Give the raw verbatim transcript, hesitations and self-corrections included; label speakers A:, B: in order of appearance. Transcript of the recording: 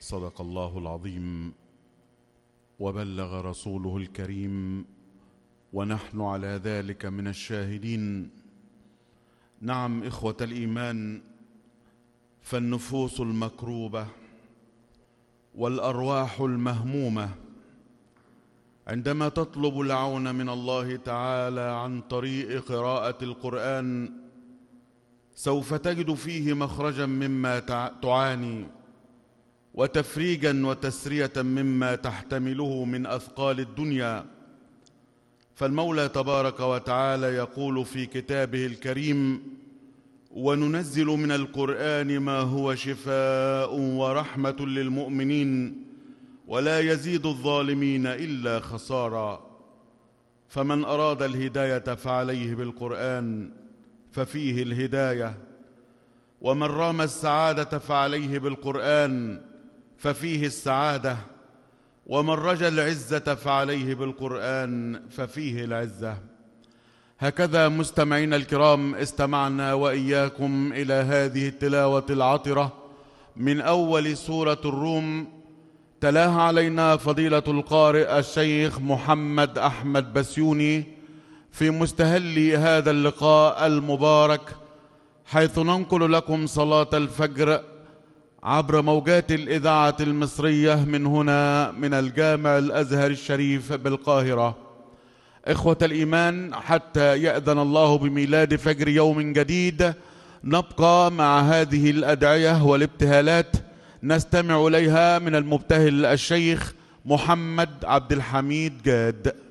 A: صدق الله العظيم وبلغ رسوله الكريم، ونحن على ذلك من الشاهدين. نعم إخوة الإيمان، فالنفوس المكروبة والأرواح المهمومة عندما تطلب العون من الله تعالى عن طريق قراءة القرآن سوف تجد فيه مخرجا مما تعاني، وتفريجا وتسرية مما تحتمله من أثقال الدنيا. فالمولى تبارك وتعالى يقول في كتابه الكريم: وننزل من القرآن ما هو شفاء ورحمة للمؤمنين ولا يزيد الظالمين إلا خسارا. فمن أراد الهداية فعليه بالقرآن ففيه الهداية، ومن رام السعادة فعليه بالقرآن ففيه السعادة، ومن رجا العزة فعليه بالقرآن ففيه العزة. هكذا مستمعينا الكرام استمعنا وإياكم إلى هذه التلاوة العطرة من أول سورة الروم، تلاها علينا فضيلة القارئ الشيخ محمد أحمد بسيوني في مستهل هذا اللقاء المبارك، حيث ننقل لكم صلاة الفجر عبر موجات الإذاعة المصرية من هنا من الجامع الأزهر الشريف بالقاهرة. إخوة الإيمان، حتى يأذن الله بميلاد فجر يوم جديد نبقى مع هذه الأدعية والابتهالات نستمع إليها من المبتهل الشيخ محمد عبد الحميد جاد.